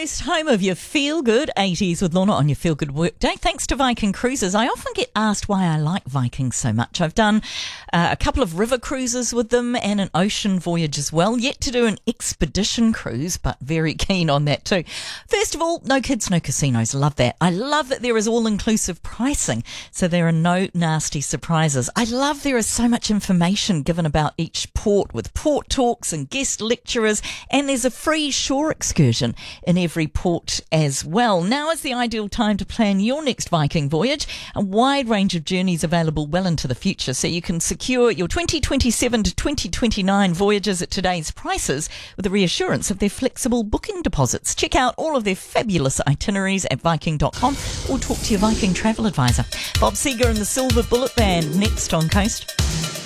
Coast, home of your feel-good 80s with Lorna on your feel-good workday. Thanks to Viking Cruises. I often get asked why I like Viking so much. I've done a couple of river cruises with them and an ocean voyage as well. Yet to do an expedition cruise, but very keen on that too. First of all, no kids, no casinos. Love that. I love that there is all-inclusive pricing, so there are no nasty surprises. I love there is so much information given about each port with port talks and guest lecturers, and there's a free shore excursion in every port as well. Now is the ideal time to plan your next Viking voyage. A wide range of journeys available well into the future, so you can secure your 2027 to 2029 voyages at today's prices with the reassurance of their flexible booking deposits. Check out all of their fabulous itineraries at Viking.com or talk to your Viking travel advisor. Bob Seger and the Silver Bullet Band next on Coast.